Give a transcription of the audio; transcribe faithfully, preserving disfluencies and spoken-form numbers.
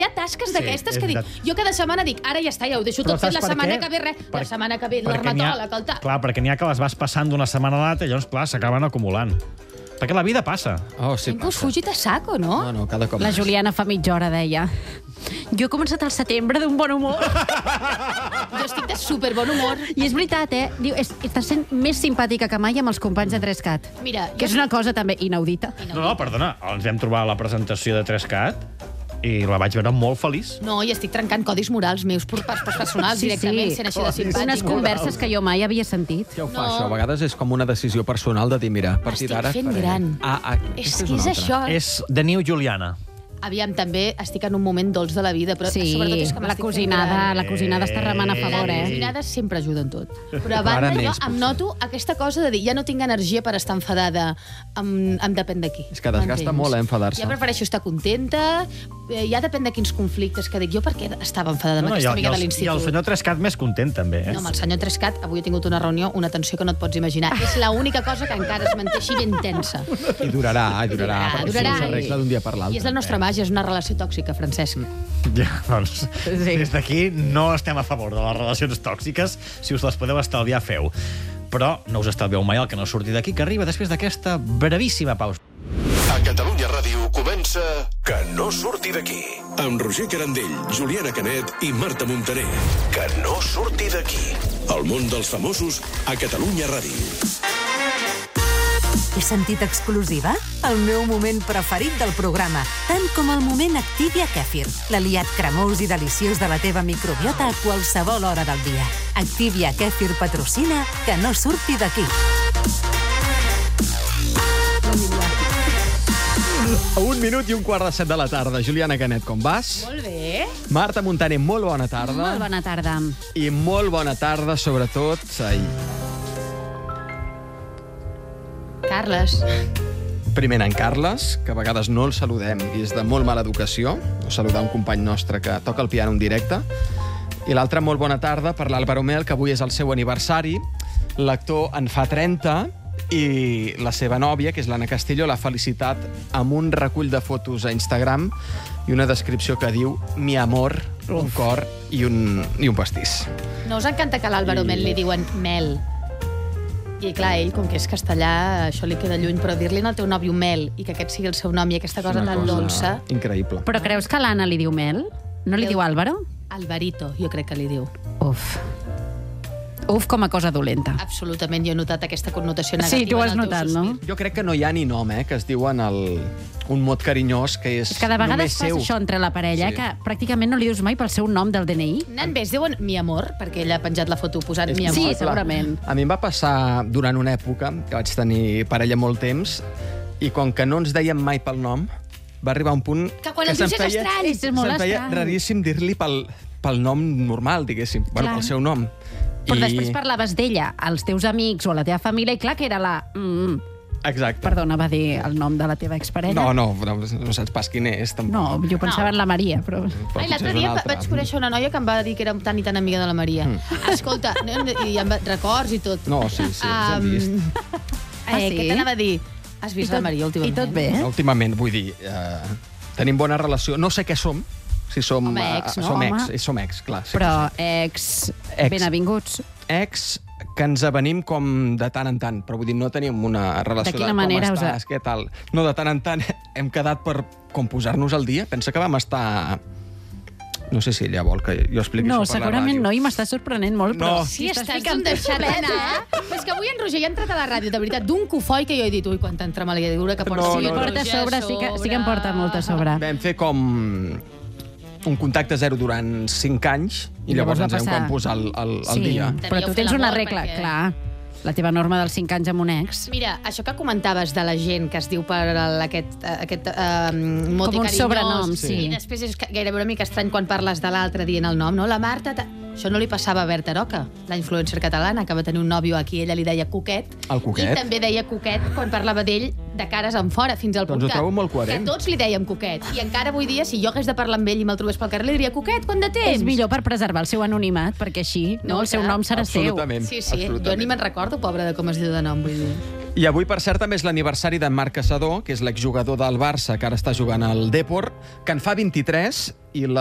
Hi ha tasques d'aquestes que dic, jo cada setmana dic, ara ja està, ja ho deixo tot fet, la setmana que ve res, la setmana que ve l'hermatòleg, el tal. Clar, perquè n'hi ha que les vas passant d'una setmana a l'altra i llavors, clar, s'acaben acumulant. Perquè la vida passa. Oh, sí, Ningú us fugit a saco, no? No, no, cada cop La més. Juliana fa mitja hora deia jo he començat al setembre d'un bon humor. Jo estic de superbon humor. I és veritat, eh? Diu, és, estàs sent més simpàtica que mai amb els companys de tres cat. Mira, que és una cosa també inaudita. No, no, perdona, ens vam trobar a la presentació de tres cat i la vaig veure molt feliç. No, i estic trencant codis morals meus personals Sí, sí. directament, sent així de simpàtic. Unes converses que jo mai havia sentit. Què ho fa, No. això? A vegades és com una decisió personal de dir, mira, a partir Estic d'ara... fent faré- gran. Ah, ah, És aquesta que és una altra. això. És The New Juliana. Aviam, també estic en un moment dolç de la vida, però Sí, sobretot és que la m'estic fent cosinada, gran. la cosinada està remant a favor, Les eh? cosinades sempre ajuden tot. Però a banda, Ara jo més, em potser. noto aquesta cosa de dir, ja no tinc energia per estar enfadada amb, amb depèn de qui. És que desgasta molt, eh, enfadar-se. Ja prefereixo estar contenta, eh, ja depèn de quins conflictes que dic. Jo per què estava enfadada amb No, no, aquesta i, el, amiga i, de el, I l'institut? el senyor Trescat més content, també. Eh? No, amb el senyor Trescat avui he tingut una reunió, una tensió que no et pots imaginar. És l'única cosa que encara es manté així ben tensa. I durarà, i durarà, perquè durarà. això no s'arregla d'un dia per I és l'altre. la nostra màgia, és una relació tòxica, Francesc. Ja, doncs, sí. Des d'aquí no estem a favor de les relacions tòxiques. Si us les podeu estalviar, feu. Però no us estalvieu mai el que no surti d'aquí, que arriba després d'aquesta brevíssima pausa. A Catalunya Ràdio comença Que no surti d'aquí. Amb Roger Carandell, Juliana Canet i Marta Montaner. Que no surti d'aquí. El món dels famosos a Catalunya Ràdio. He sentit exclusiva? El meu moment preferit del programa, tant com el moment Activia Kèfir, l'aliat cremós i deliciós de la teva microbiota a qualsevol hora del dia. Activia Kèfir patrocina Que no surti d'aquí. Un minut i un quart de set de la tarda. Juliana Canet, com vas? Molt bé. Marta Montaner, molt bona tarda. Molt bona tarda. I molt bona tarda, sobretot, ai, Carles. primer en Carles, que a vegades no el saludem i és de molt mala educació, no saludar un company nostre que toca el piano en directe. I l'altra, molt bona tarda per l'Àlvaro Mel, que avui és el seu aniversari. L'actor en fa trenta i la seva nòvia, que és l'Anna Castillo, l'ha felicitat amb un recull de fotos a Instagram i una descripció que diu mi amor, un cor i un, i un pastís. No us encanta que a l'Àlvaro Mel li diuen Mel? I clar, ell, com que és castellà, això li queda lluny, però dir-li al teu nòvio Mel i que aquest sigui el seu nom i aquesta cosa tan dolça... Increïble. Però creus que l'Anna li diu Mel? No li Mel. diu Álvaro? Alvarito, jo crec que li diu. Uf. Uf, com a cosa dolenta. Absolutament, jo he notat aquesta connotació negativa. Sí, tu ho has en el teu notat, no? sospir. Jo crec que no hi ha ni nom, eh, que es diuen el... un mot carinyós que és, És que de vegades només passa seu. això entre la parella, Sí. que pràcticament no li dius mai pel seu nom del D N I. Nan bé, es diuen mi amor, perquè ella ha penjat la foto posant És mi que, amor. Sí, clar, segurament. A mi em va passar durant una època, que vaig tenir parella molt temps, i com que no ens dèiem mai pel nom, va arribar un punt Que quan el se'm dius és feia, estrany. És molt se'm feia estrany. raríssim dir-li pel, pel nom normal, diguéssim. Bueno, Clar. pel seu nom. Però després parlaves d'ella als teus amics o a la teva família i clar que era la... Mm, Exacte. perdona, va dir el nom de la teva exparella? No, no, no, no saps pas quin és, tampoc. No, jo pensava en la Maria, però... Però Ai, potser l'altre és un dia altre. vaig conèixer una noia que em va dir que era tan i tan amiga de la Maria. Mm. Escolta, no, i em va, records i tot. No, sí, sí, ens hem vist. Ah, eh, sí? Què t'anava a dir? Has vist I tot- la Maria últimament? I tot bé? Eh? Últimament, vull dir, eh, tenim bona relació. No sé què som, si som... Home, eh, ex, no? Som ex, Home. eh, som ex, clar. Sí, Però que ex... Ex. Benavinguts. ex que ens avenim com de tant en tant, però vull dir, no tenim una relació De quina de manera com us estàs, què tal. No, de tant en tant hem quedat per com posar-nos al dia. Pensa que vam estar... No sé si ella vol que jo expliqui No, això per la segurament ràdio. no, i m'està sorprenent molt, però... No. Sí, estàs ficant un deixat anar, eh? Però és que avui en Roger ja ha entrat a la ràdio, de veritat, d'un cofoi que jo he dit, ui, quanta entremaliadura que porta. No, Sí, no, no. porta a sobre, sí que, sí que em porta molt a sobre. Vam fer com un contacte zero durant cinc anys i llavors, va ens vam passar. com posar al, al, al Sí, dia. però Devíeu tu fer tens una l'amor regla, perquè- clar. La teva norma dels cinc anys amb un ex. Mira, això que comentaves de la gent que es diu per el- aquest, aquest uh, mote Com un carinyós, sobrenom, sí. I després és gairebé una mica estrany quan parles de l'altre dient el nom, no? La Marta... Ta... Això no li passava a Berta Roca, la influencer catalana, que va tenir un nòvio aquí, ella li deia Cuquet. El Cuquet? I també deia Cuquet quan parlava d'ell de cares en fora, fins al punt Doncs ho que, trobo molt coherent. que tots li dèiem Cuquet. I encara avui dia, si jo hagués de parlar amb ell i me'l trobés pel carrer, li diria Cuquet, quant de temps? És millor per preservar el seu anonimat, perquè així no, No, el seu clar. nom serà seu. Absolutament. Sí, sí, jo absolutament. ni me'n recordo, pobre, de com es diu de nom, vull dir. I avui, per cert, també és l'aniversari d'en Marc Caçador, que és l'exjugador del Barça, que ara està jugant al Depor, que en fa vint-i-tres, i la